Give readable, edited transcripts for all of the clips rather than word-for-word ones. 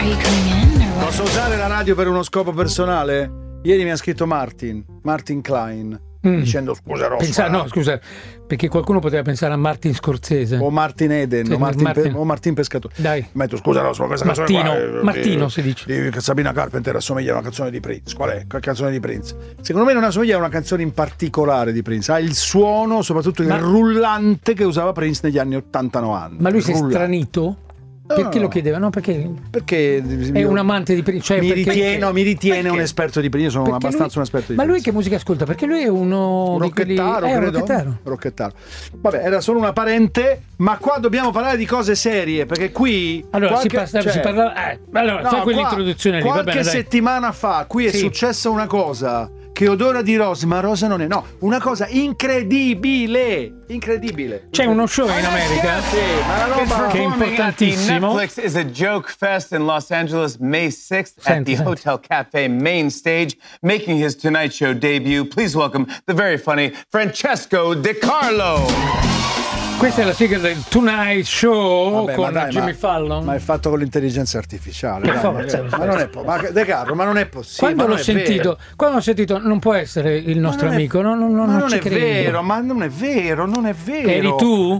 Are you coming in or what? Posso usare la radio per uno scopo personale? Ieri mi ha scritto Martin Klein, dicendo scusa Rosso. No, scusa, perché qualcuno poteva pensare a Martin Scorsese. O Martin Eden, Sì, o Martin Pescatore. Dai. Metto scusa Rosso, questa canzone qua Martino si dice. Di Sabrina Carpenter assomiglia a una canzone di Prince. Qual è? Qual canzone di Prince? Secondo me non assomiglia a una canzone in particolare di Prince. Ha il suono, soprattutto il rullante che usava Prince negli anni 80-90. Ma lui si è stranito? Perché lo chiedeva? No, perché è un amante di Prince. Cioè mi ritiene un esperto di Prince. Io sono abbastanza un esperto di Prince. Ma lui che musica ascolta? Perché lui è un rocchettaro, credo. Rocchettaro. Vabbè, era solo una parente. Ma qua dobbiamo parlare di cose serie, perché qui allora si parlava. Allora, fai quell'introduzione lì. Qualche settimana fa qui è successa una cosa che odora di rosa, ma rosa non è. No, una cosa incredibile. C'è uno show in America che è importantissimo. Netflix is a joke fest in Los Angeles May 6th at the Hotel Cafe main stage. Making his Tonight Show debut, please welcome the very funny Francesco De Carlo. Questa è la sigla del Tonight Show. Vabbè, con Jimmy Fallon. Ma è fatto con l'intelligenza artificiale. Ma non è De Carlo, ma non è possibile. Quando l'ho sentito, non può essere il nostro amico. Non è vero, ma non è vero. Eri tu?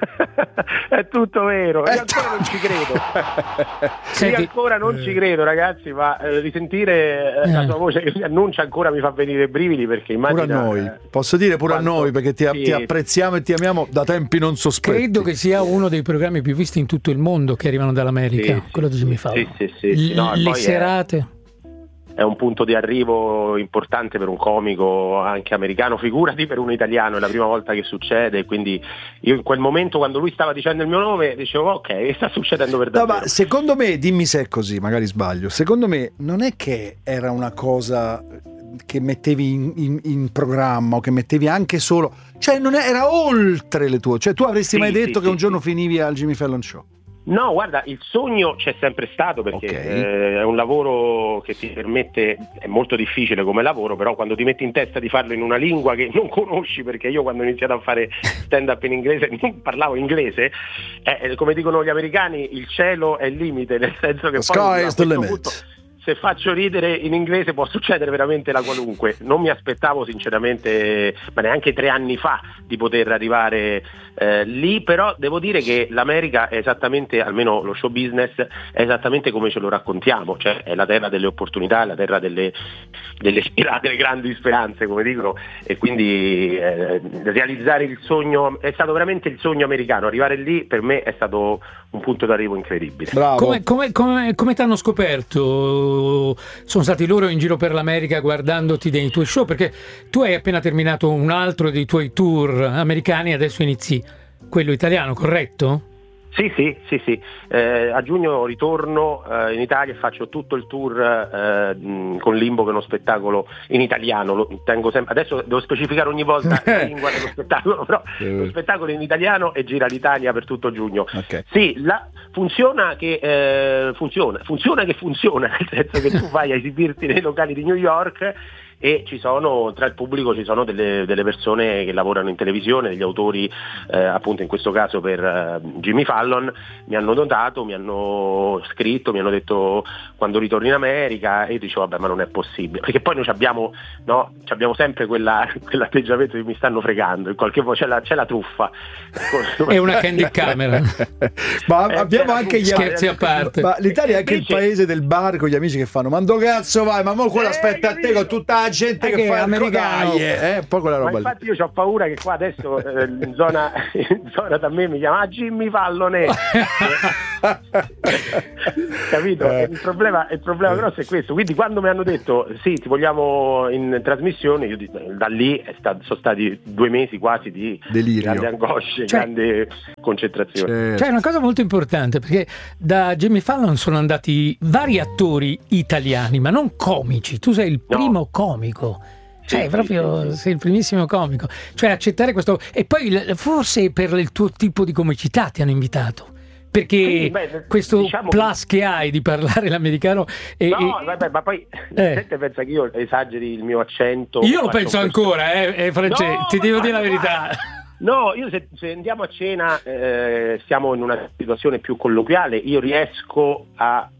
È tutto vero. Io ancora non ci credo. Io ancora non ci credo, ragazzi. Ma risentire la tua voce che mi annuncia ancora mi fa venire i brividi, perché immagina. Pure a noi. Posso dire pure a noi, perché ti apprezziamo e ti amiamo da tempi non sospetti. Credo che sia uno dei programmi più visti in tutto il mondo che arrivano dall'America, quello di Jimmy Fallon. Sì. No, le serate. È un punto di arrivo importante per un comico anche americano, figurati per un italiano, è la prima volta che succede, quindi io in quel momento, quando lui stava dicendo il mio nome, dicevo ok, sta succedendo per davvero. No, ma secondo me, dimmi se è così, magari sbaglio, secondo me non è che era una cosa che mettevi in programma o che mettevi anche solo, cioè non era oltre le tue, cioè tu avresti mai detto che un giorno finivi al Jimmy Fallon Show? No, guarda, il sogno c'è sempre stato, perché è un lavoro che ti permette, è molto difficile come lavoro, però quando ti metti in testa di farlo in una lingua che non conosci, perché io quando ho iniziato a fare stand up in inglese non parlavo inglese, come dicono gli americani, il cielo è il limite, nel senso che poi a questo punto, se faccio ridere in inglese può succedere veramente la qualunque. Non mi aspettavo sinceramente, ma neanche 3 anni fa, di poter arrivare lì, però devo dire che l'America è esattamente, almeno lo show business, è esattamente come ce lo raccontiamo, cioè è la terra delle opportunità, è la terra delle grandi speranze, come dicono, e quindi realizzare il sogno, è stato veramente il sogno americano, arrivare lì per me è stato un punto d'arrivo incredibile. Bravo. Come ti hanno scoperto? Sono stati loro in giro per l'America guardandoti dei tuoi show? Perché tu hai appena terminato un altro dei tuoi tour americani, adesso inizi quello italiano, corretto? Sì. A giugno ritorno in Italia e faccio tutto il tour con Limbo, che è uno spettacolo in italiano. Lo tengo sempre. Adesso devo specificare ogni volta la lingua dello spettacolo, però lo spettacolo è in italiano e gira l'Italia per tutto giugno. Okay. Sì, funziona, nel senso che tu vai a esibirti nei locali di New York e tra il pubblico ci sono delle persone che lavorano in televisione, degli autori, appunto in questo caso per Jimmy Fallon, mi hanno notato, mi hanno scritto, mi hanno detto quando ritorni in America, e io dicevo vabbè, ma non è possibile, perché poi noi abbiamo sempre quell'atteggiamento di mi stanno fregando, in qualche modo c'è la truffa. È una candy camera. Ma abbiamo anche gli scherzi a parte. Ma l'Italia è anche il paese del bar con gli amici che fanno ma dove cazzo vai, ma mo quello aspetta a te con tutta la gente che fa americano, poi quella roba. Ma infatti io ho paura che qua adesso in zona da me mi chiama Jimmy Fallon capito? Eh. Il problema grosso è questo, quindi quando mi hanno detto sì, ti vogliamo in trasmissione, io da lì sono stati 2 mesi quasi di delirio, grande angoscia, grande concentrazione. Cioè è una cosa molto importante, perché da Jimmy Fallon sono andati vari attori italiani, ma non comici. Tu sei il primo comico. Cioè, proprio sei il primissimo comico. Cioè, accettare questo. E poi forse per il tuo tipo di comicità ti hanno invitato. Perché questo plus che hai di parlare l'americano ma poi gente pensa che io esageri il mio accento. Io lo penso ancora, Francesco, ti devo dire la verità. No, io se andiamo a cena siamo in una situazione più colloquiale, io riesco a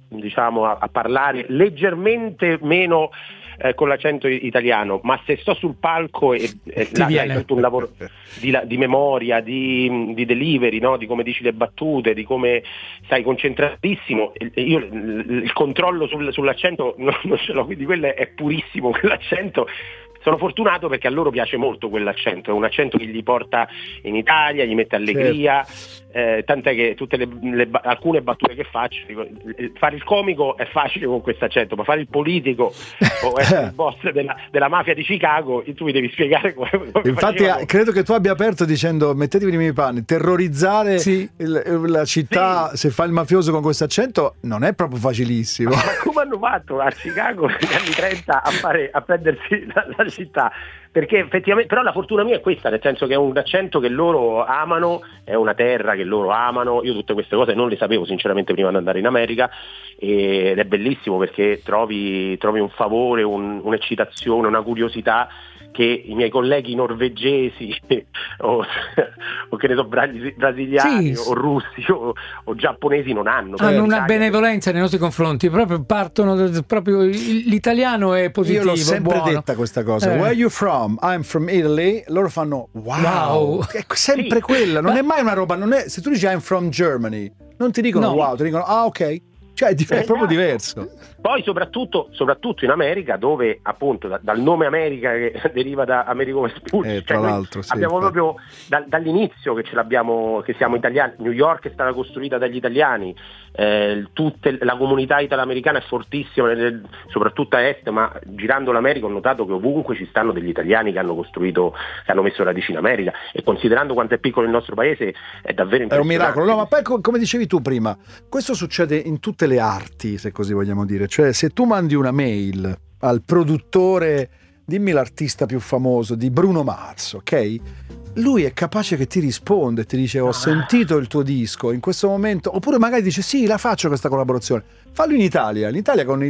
diciamo a parlare leggermente meno con l'accento italiano, ma se sto sul palco e hai tutto un lavoro di memoria, di delivery, no? Di come dici le battute, di come stai concentratissimo. Io il controllo sull'accento non ce l'ho, quindi quello è purissimo, quell'accento. Sono fortunato perché a loro piace molto quell'accento, è un accento che gli porta in Italia, gli mette allegria, tant'è che tutte alcune battute che faccio, dico, fare il comico è facile con questo accento, ma fare il politico o essere il boss della mafia di Chicago, tu mi devi spiegare come infatti credo che tu abbia aperto dicendo mettetevi nei miei panni, terrorizzare la città, se fa il mafioso con questo accento non è proprio facilissimo. Ma come hanno fatto a Chicago negli anni 30 a prendersi la città? Perché effettivamente, però la fortuna mia è questa, nel senso che è un accento che loro amano, è una terra che loro amano. Io tutte queste cose non le sapevo sinceramente prima di andare in America, ed è bellissimo perché trovi un favore, un'eccitazione, una curiosità che i miei colleghi norvegesi o che ne so, brasiliani o russi o giapponesi non hanno. Hanno una benevolenza nei nostri confronti, proprio partono proprio l'italiano è positivo. Io l'ho sempre buono. detta questa cosa. Where are you from? I'm from Italy. Loro fanno wow. È sempre quella, non è mai una roba, non è, se tu dici I'm from Germany, non ti dicono wow, ti dicono ok. Cioè è proprio diverso. Poi soprattutto in America, dove appunto dal nome America che deriva da Amerigo Vespucci, tra l'altro, abbiamo proprio dall'inizio che ce l'abbiamo, che siamo italiani. New York è stata costruita dagli italiani, la comunità italo-americana è fortissima, soprattutto a est, ma girando l'America ho notato che ovunque ci stanno degli italiani che hanno costruito, che hanno messo radici in America, e considerando quanto è piccolo il nostro paese è davvero impressionante. È un miracolo. No, ma poi come dicevi tu prima, questo succede in tutte le arti, se così vogliamo dire. Cioè, se tu mandi una mail al produttore, dimmi l'artista più famoso di Bruno Mars, ok? Lui è capace che ti risponde, ti dice ho sentito il tuo disco in questo momento, oppure magari dice sì, la faccio questa collaborazione. Fallo in Italia con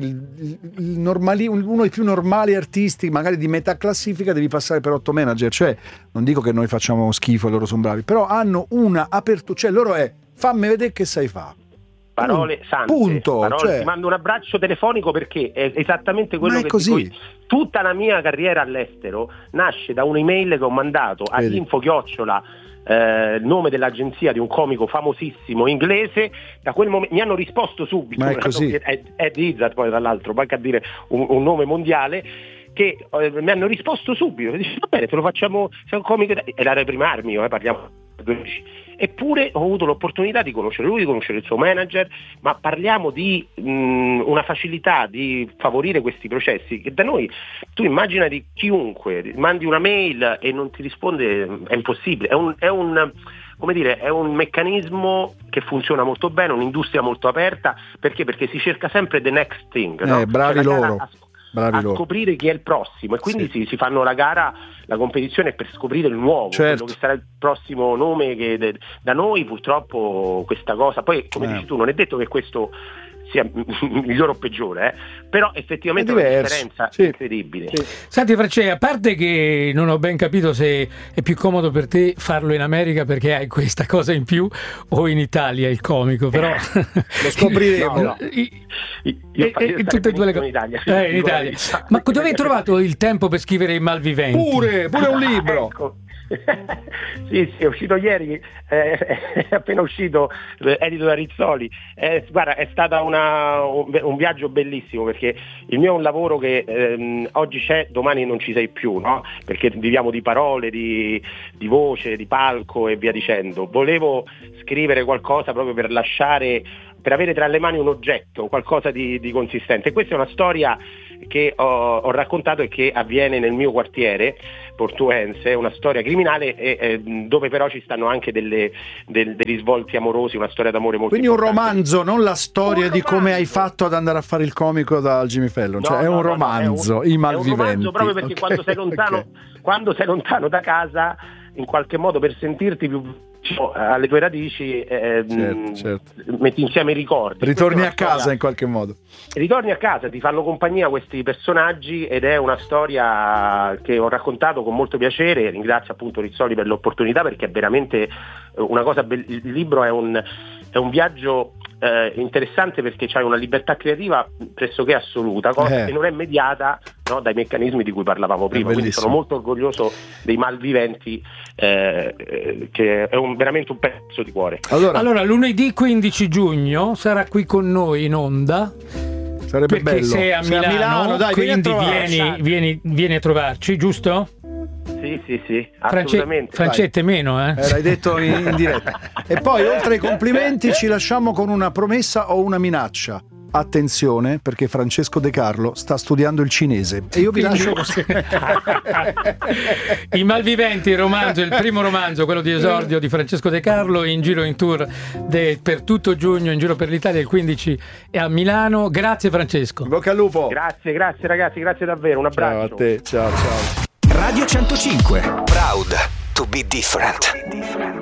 uno dei più normali artisti, magari di metà classifica, devi passare per 8 manager. Cioè, non dico che noi facciamo schifo e loro sono bravi, però hanno una apertura, cioè loro fammi vedere che sai fare. Parole sante, ti mando un abbraccio telefonico, perché è esattamente quello che dico. Tutta la mia carriera all'estero nasce da un'email che ho mandato all'info nome dell'agenzia di un comico famosissimo inglese. Da quel momento mi hanno risposto subito, ma è così. È di Izzat, poi tra l'altro, manca a dire un nome mondiale, che mi hanno risposto subito, dice va bene, te lo facciamo, sei un comico, era il primo armio, parliamo 12. Eppure ho avuto l'opportunità di conoscere lui, di conoscere il suo manager, ma parliamo di una facilità di favorire questi processi che da noi, tu immagina di chiunque, mandi una mail e non ti risponde, è impossibile, è un meccanismo che funziona molto bene, un'industria molto aperta, perché si cerca sempre the next thing, no? Bravi loro. Scoprire chi è il prossimo, e quindi si fanno la gara, la competizione è per scoprire il nuovo, quello che sarà il prossimo nome, che da noi purtroppo questa cosa, poi come dici tu, non è detto che questo sia migliore o peggiore, però effettivamente è una differenza incredibile. Senti Francesca, a parte che non ho ben capito se è più comodo per te farlo in America perché hai questa cosa in più, o in Italia il comico, però lo scopriremo. No. Io tutte e due le cose in Italia. Ma dove hai trovato il tempo per scrivere I Malviventi? Pure un libro. Ecco. sì, è uscito ieri, è appena uscito, edito da Rizzoli. Guarda, è stato un viaggio bellissimo, perché il mio è un lavoro che oggi c'è, domani non ci sei più, no? Perché viviamo di parole, di voce, di palco e via dicendo. Volevo scrivere qualcosa proprio per avere tra le mani un oggetto, qualcosa di consistente. E questa è una storia che ho raccontato e che avviene nel mio quartiere portuense, una storia criminale dove però ci stanno anche dei risvolti amorosi, una storia d'amore molto importante. Un romanzo, non la storia di come hai fatto ad andare a fare il comico da Jimmy Fallon, è un romanzo, I Malviventi. È un romanzo proprio perché quando sei lontano da casa, in qualche modo, per sentirti più alle tue radici, certo. Metti insieme i ricordi, ritorni a casa in qualche modo, ritorni a casa, ti fanno compagnia questi personaggi, ed è una storia che ho raccontato con molto piacere. Ringrazio appunto Rizzoli per l'opportunità, perché è veramente una cosa il libro è un viaggio interessante perché c'hai una libertà creativa pressoché assoluta, cosa che non è mediata, no, dai meccanismi di cui parlavamo prima. Quindi sono molto orgoglioso dei Malviventi, che è veramente un pezzo di cuore. Allora lunedì 15 giugno sarà qui con noi in onda. Sarebbe perché bello. sei a Milano, dai, quindi vieni a trovarci, giusto? Sì, assolutamente. Francette meno, l'hai detto in diretta. E poi, oltre ai complimenti, ci lasciamo con una promessa o una minaccia. Attenzione, perché Francesco De Carlo sta studiando il cinese e io vi lascio così. I Malviventi, il primo romanzo, quello di esordio di Francesco De Carlo, in giro in tour per tutto giugno, in giro per l'Italia, il 15 e a Milano. Grazie Francesco. Bocca al lupo. Grazie ragazzi, grazie davvero, un abbraccio. Ciao a te, ciao. Radio 105, proud to be different.